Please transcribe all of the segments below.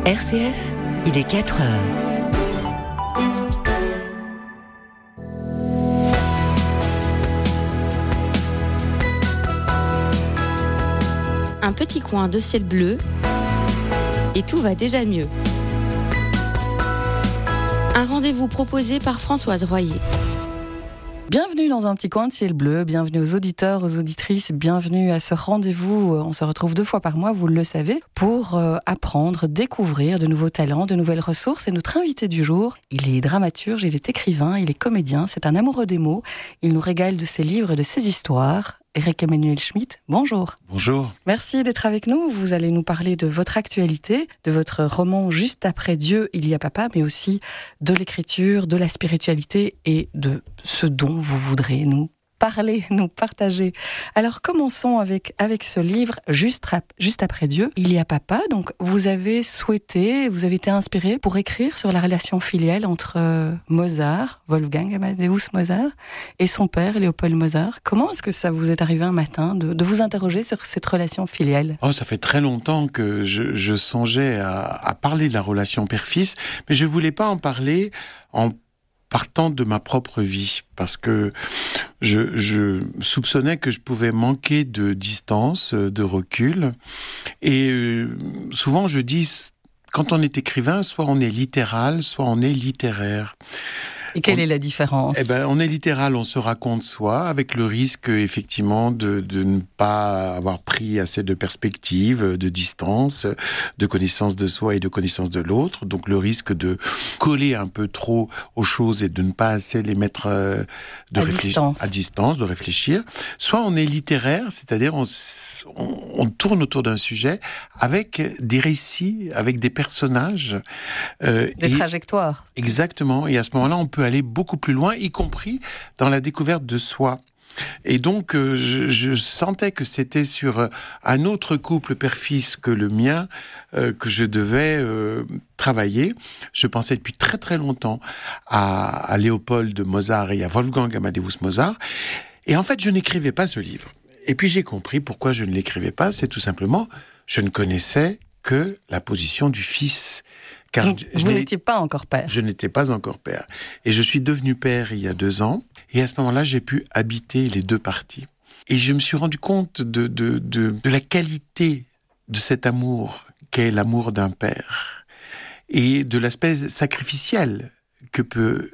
RCF, il est 4 heures. Un petit coin de ciel bleu et tout va déjà mieux. Un rendez-vous proposé par Françoise Royer. Bienvenue dans un petit coin de ciel bleu, bienvenue aux auditeurs, aux auditrices, bienvenue à ce rendez-vous. On se retrouve 2 fois par mois, vous le savez, pour apprendre, découvrir de nouveaux talents, de nouvelles ressources. Et notre invité du jour, il est dramaturge, il est écrivain, il est comédien, c'est un amoureux des mots. Il nous régale de ses livres et de ses histoires. Éric Emmanuel Schmitt, bonjour. Bonjour. Merci d'être avec nous. Vous allez nous parler de votre actualité, de votre roman Juste après Dieu, il y a papa, mais aussi de l'écriture, de la spiritualité et de ce dont vous voudrez nous parler, nous partager. Alors commençons avec ce livre, Juste après Dieu, il y a papa. Donc vous avez souhaité, vous avez été inspiré pour écrire sur la relation filiale entre Mozart, Wolfgang Amadeus Mozart, et son père, Léopold Mozart. Comment est-ce que ça vous est arrivé un matin de vous interroger sur cette relation filiale ? Oh, ça fait très longtemps que je songeais à parler de la relation père-fils, mais je voulais pas en parler en partant de ma propre vie, parce que je soupçonnais que je pouvais manquer de distance, de recul. Et souvent je dis, quand on est écrivain, soit on est littéral, soit on est littéraire. Et quelle est la différence ? On est littéral, on se raconte soi, avec le risque, effectivement, de ne pas avoir pris assez de perspective, de distance, de connaissance de soi et de connaissance de l'autre. Donc, le risque de coller un peu trop aux choses et de ne pas assez les mettre à distance, de réfléchir. Soit on est littéraire, c'est-à-dire on tourne autour d'un sujet avec des récits, avec des personnages. Des trajectoires. Exactement. Et à ce moment-là, on peut aller beaucoup plus loin, y compris dans la découverte de soi. Et donc, je sentais que c'était sur un autre couple père-fils que le mien que je devais travailler. Je pensais depuis très très longtemps à Léopold Mozart et à Wolfgang Amadeus Mozart. Et en fait, je n'écrivais pas ce livre. Et puis j'ai compris pourquoi je ne l'écrivais pas. C'est tout simplement, je ne connaissais que la position du fils. Car vous n'étiez pas encore père. Je n'étais pas encore père. Et je suis devenu père il y a 2 ans. Et à ce moment-là, j'ai pu habiter les 2 parties. Et je me suis rendu compte de la qualité de cet amour qu'est l'amour d'un père. Et de l'aspect sacrificiel que peut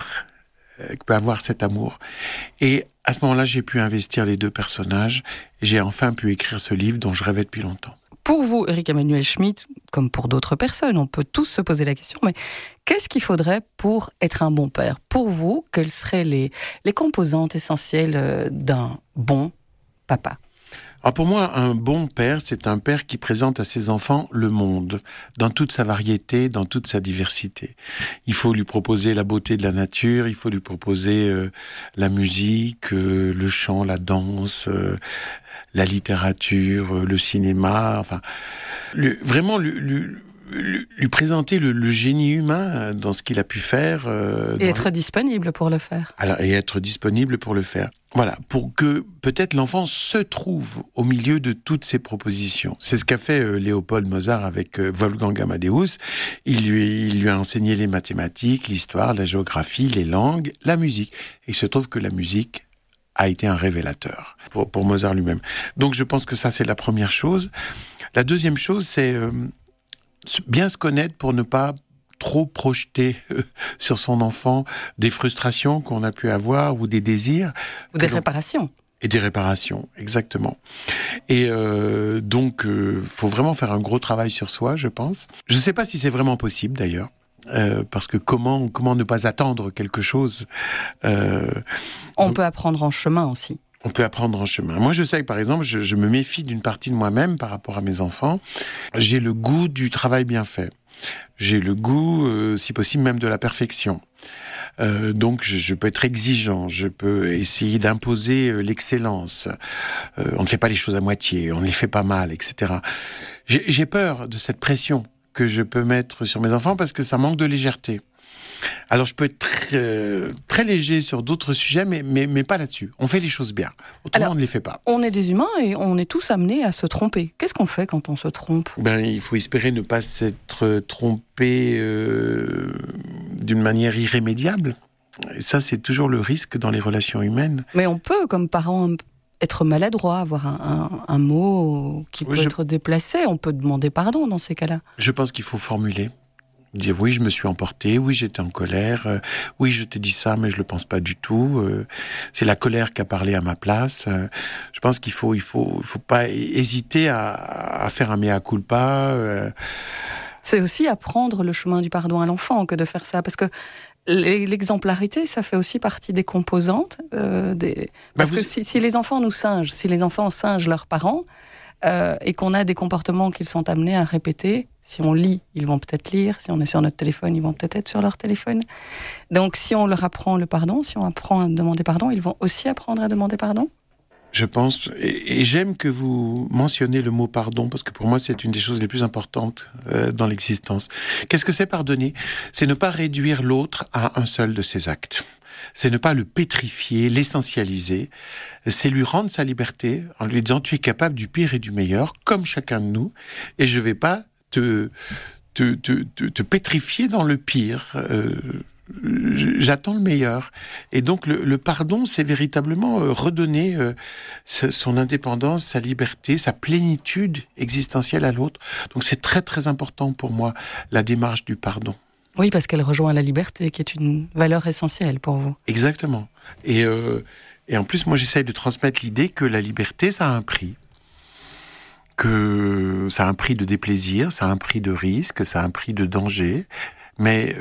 avoir cet amour. Et à ce moment-là, j'ai pu investir les 2 personnages. Et j'ai enfin pu écrire ce livre dont je rêvais depuis longtemps. Pour vous, Éric Emmanuel Schmitt, comme pour d'autres personnes, on peut tous se poser la question, mais qu'est-ce qu'il faudrait pour être un bon père ? Pour vous, quelles seraient les composantes essentielles d'un bon papa ? Alors pour moi, un bon père, c'est un père qui présente à ses enfants le monde, dans toute sa variété, dans toute sa diversité. Il faut lui proposer la beauté de la nature, il faut lui proposer la musique, le chant, la danse, la littérature, le cinéma, enfin, vraiment lui présenter le génie humain dans ce qu'il a pu faire. Et être disponible pour le faire. Et être disponible pour le faire. Voilà, pour que peut-être l'enfant se trouve au milieu de toutes ces propositions. C'est ce qu'a fait Léopold Mozart avec Wolfgang Amadeus. Il lui a enseigné les mathématiques, l'histoire, la géographie, les langues, la musique. Et il se trouve que la musique a été un révélateur pour Mozart lui-même. Donc je pense que ça, c'est la première chose. La deuxième chose, c'est bien se connaître pour ne pas trop projeter sur son enfant des frustrations qu'on a pu avoir ou des désirs. Ou des réparations. Et des réparations, exactement. Et donc, faut vraiment faire un gros travail sur soi, je pense. Je ne sais pas si c'est vraiment possible, d'ailleurs. Parce que comment ne pas attendre quelque chose On peut apprendre en chemin aussi. On peut apprendre en chemin. Moi, je sais que, par exemple, je me méfie d'une partie de moi-même par rapport à mes enfants. J'ai le goût du travail bien fait. J'ai le goût, si possible, même de la perfection. Donc, je peux être exigeant, je peux essayer d'imposer l'excellence. On ne fait pas les choses à moitié, on ne les fait pas mal, etc. J'ai peur de cette pression que je peux mettre sur mes enfants parce que ça manque de légèreté. Alors, je peux être très léger sur d'autres sujets, mais pas là-dessus. On fait les choses bien. Autrement, on ne les fait pas. On est des humains et on est tous amenés à se tromper. Qu'est-ce qu'on fait quand on se trompe ? Il faut espérer ne pas s'être trompé d'une manière irrémédiable. Et ça, c'est toujours le risque dans les relations humaines. Mais on peut, comme parent, être maladroit, avoir un mot qui peut être déplacé. On peut demander pardon dans ces cas-là. Je pense qu'il faut formuler. Dire oui, je me suis emporté, oui, j'étais en colère, oui, je te dis ça, mais je le pense pas du tout. C'est la colère qui a parlé à ma place. Je pense qu'il faut pas hésiter à faire un mea culpa. C'est aussi apprendre le chemin du pardon à l'enfant que de faire ça, parce que l'exemplarité, ça fait aussi partie des composantes. Parce que si les enfants nous singent, si les enfants singent leurs parents, et qu'on a des comportements qu'ils sont amenés à répéter. Si on lit, ils vont peut-être lire. Si on est sur notre téléphone, ils vont peut-être être sur leur téléphone. Donc, si on leur apprend le pardon, si on apprend à demander pardon, ils vont aussi apprendre à demander pardon. Je pense, et j'aime que vous mentionnez le mot pardon, parce que pour moi, c'est une des choses les plus importantes dans l'existence. Qu'est-ce que c'est pardonner ? C'est ne pas réduire l'autre à un seul de ses actes. C'est ne pas le pétrifier, l'essentialiser. C'est lui rendre sa liberté en lui disant « tu es capable du pire et du meilleur, comme chacun de nous, et je ne vais pas te pétrifier dans le pire. J'attends le meilleur. » Et donc le pardon, c'est véritablement redonner son indépendance, sa liberté, sa plénitude existentielle à l'autre. Donc c'est très très important pour moi, la démarche du pardon. Oui, parce qu'elle rejoint la liberté, qui est une valeur essentielle pour vous. Exactement. Et en plus, moi, j'essaye de transmettre l'idée que la liberté, ça a un prix. Que ça a un prix de déplaisir, ça a un prix de risque, ça a un prix de danger. Mais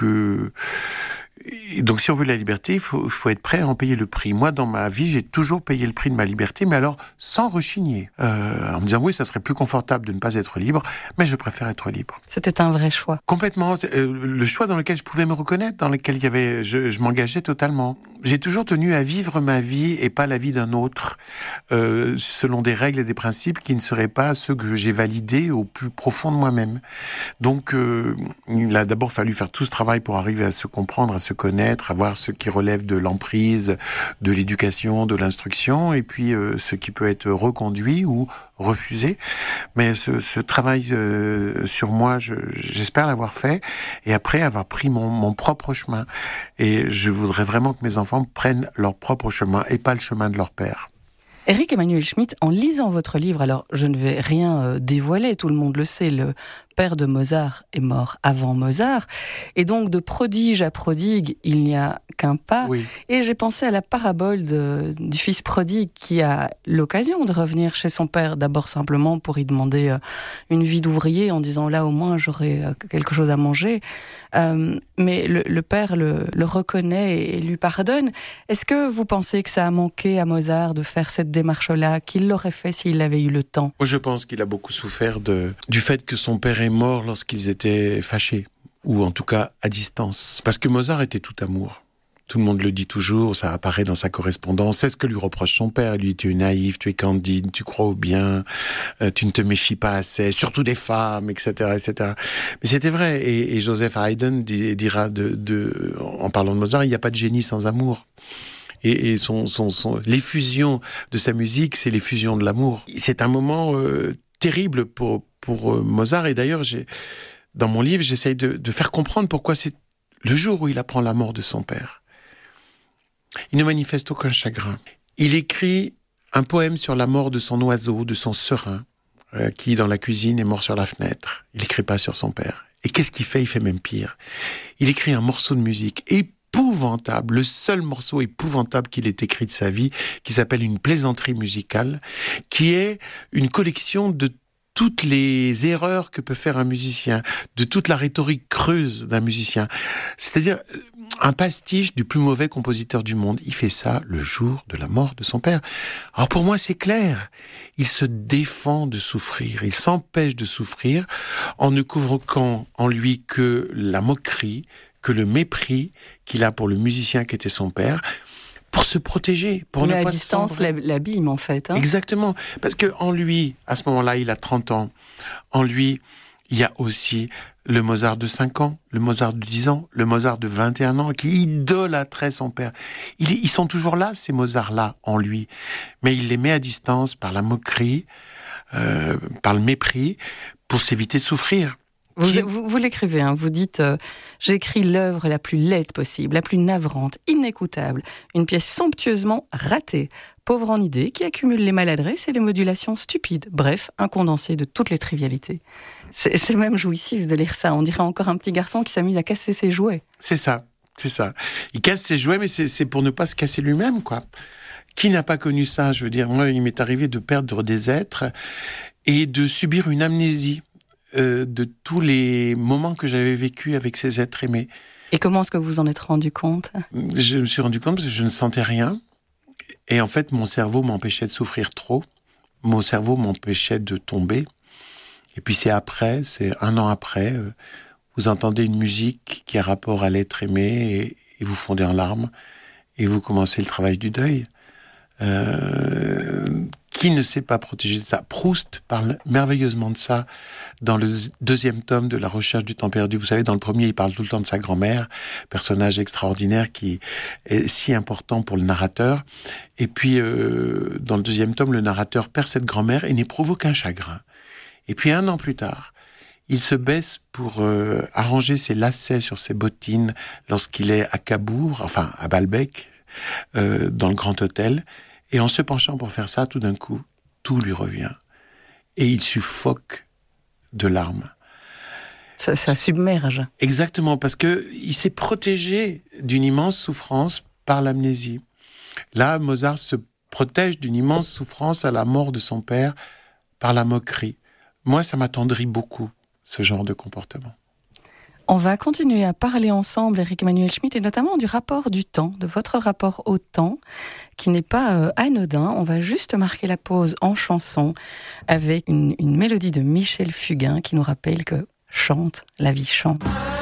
donc, si on veut la liberté, il faut être prêt à en payer le prix. Moi, dans ma vie, j'ai toujours payé le prix de ma liberté, mais alors sans rechigner. En me disant, oui, ça serait plus confortable de ne pas être libre, mais je préfère être libre. C'était un vrai choix. Complètement. Le choix dans lequel je pouvais me reconnaître, dans lequel je m'engageais totalement. J'ai toujours tenu à vivre ma vie et pas la vie d'un autre, selon des règles et des principes qui ne seraient pas ceux que j'ai validés au plus profond de moi-même. Donc, il a d'abord fallu faire tout ce travail pour arriver à se comprendre, à se connaître, à voir ce qui relève de l'emprise, de l'éducation, de l'instruction, et puis ce qui peut être reconduit ou refusé. Mais ce travail sur moi, j'espère l'avoir fait, et après avoir pris mon propre chemin. Et je voudrais vraiment que mes enfants prennent leur propre chemin et pas le chemin de leur père. Éric Emmanuel Schmitt, en lisant votre livre, alors je ne vais rien dévoiler, tout le monde le sait, le père de Mozart est mort avant Mozart, et donc de prodige à prodigue, il n'y a qu'un pas. Oui. Et j'ai pensé à la parabole du fils prodigue qui a l'occasion de revenir chez son père, d'abord simplement pour y demander une vie d'ouvrier, en disant là au moins j'aurai quelque chose à manger. Mais le père le reconnaît et lui pardonne. Est-ce que vous pensez que ça a manqué à Mozart de faire cette démarche-là, qu'il l'aurait fait s'il avait eu le temps ? Moi, je pense qu'il a beaucoup souffert du fait que son père est mort lorsqu'ils étaient fâchés, ou en tout cas à distance. Parce que Mozart était tout amour. Tout le monde le dit toujours, ça apparaît dans sa correspondance. C'est ce que lui reproche son père. Lui, tu es naïf, tu es candide, tu crois au bien, tu ne te méfies pas assez, surtout des femmes, etc., etc. Mais c'était vrai. Et Joseph Haydn dira en parlant de Mozart, il n'y a pas de génie sans amour. Et l'effusion de sa musique, c'est l'effusion de l'amour. C'est un moment terrible pour Mozart. Et d'ailleurs, dans mon livre, j'essaye de faire comprendre pourquoi c'est le jour où il apprend la mort de son père. Il ne manifeste aucun chagrin. Il écrit un poème sur la mort de son oiseau, de son serin, qui, dans la cuisine, est mort sur la fenêtre. Il n'écrit pas sur son père. Et qu'est-ce qu'il fait ? Il fait même pire. Il écrit un morceau de musique épouvantable, le seul morceau épouvantable qu'il ait écrit de sa vie, qui s'appelle Une plaisanterie musicale, qui est une collection de toutes les erreurs que peut faire un musicien, de toute la rhétorique creuse d'un musicien. C'est-à-dire un pastiche du plus mauvais compositeur du monde. Il fait ça le jour de la mort de son père. Alors pour moi, c'est clair. Il se défend de souffrir. Il s'empêche de souffrir en ne convoquant en lui que la moquerie, que le mépris qu'il a pour le musicien qui était son père, pour se protéger, pour mais ne pas à distance, l'abîme en fait. Hein. Exactement. Parce que en lui, à ce moment-là, il a 30 ans, en lui, Il y a aussi le Mozart de 5 ans, le Mozart de 10 ans, le Mozart de 21 ans, qui idolâtrait son père. Ils sont toujours là, ces Mozarts-là, en lui. Mais il les met à distance par la moquerie, par le mépris, pour s'éviter de souffrir. Vous l'écrivez, hein, vous dites j'écris l'œuvre la plus laide possible, la plus navrante, inécoutable, une pièce somptueusement ratée, pauvre en idées, qui accumule les maladresses et les modulations stupides. Bref, un condensé de toutes les trivialités. C'est même jouissif de lire ça. On dirait encore un petit garçon qui s'amuse à casser ses jouets. C'est ça. Il casse ses jouets, mais c'est pour ne pas se casser lui-même, quoi. Qui n'a pas connu ça? Je veux dire, moi, il m'est arrivé de perdre des êtres et de subir une amnésie de tous les moments que j'avais vécus avec ces êtres aimés. Et comment est-ce que vous en êtes rendu compte? Je me suis rendu compte parce que je ne sentais rien. Et en fait, mon cerveau m'empêchait de souffrir trop. Mon cerveau m'empêchait de tomber. Et puis c'est 1 an après, vous entendez une musique qui a rapport à l'être aimé et vous fondez en larmes et vous commencez le travail du deuil. Qui ne s'est pas protégé de ça? Proust parle merveilleusement de ça dans le 2e tome de La Recherche du temps perdu. Vous savez, dans le premier, il parle tout le temps de sa grand-mère, personnage extraordinaire qui est si important pour le narrateur. Et puis, dans le 2e tome, le narrateur perd cette grand-mère et n'éprouve aucun chagrin. Et puis, 1 an plus tard, il se baisse pour arranger ses lacets sur ses bottines lorsqu'il est à Cabourg, enfin à Balbec, dans le Grand Hôtel. Et en se penchant pour faire ça, tout d'un coup, tout lui revient. Et il suffoque de larmes. Ça submerge. Exactement, parce qu'il s'est protégé d'une immense souffrance par l'amnésie. Là, Mozart se protège d'une immense souffrance à la mort de son père par la moquerie. Moi, ça m'attendrit beaucoup, ce genre de comportement. On va continuer à parler ensemble, Éric Emmanuel Schmitt, et notamment du rapport du temps, de votre rapport au temps, qui n'est pas anodin. On va juste marquer la pause en chanson avec une mélodie de Michel Fugain qui nous rappelle que chante, la vie chante.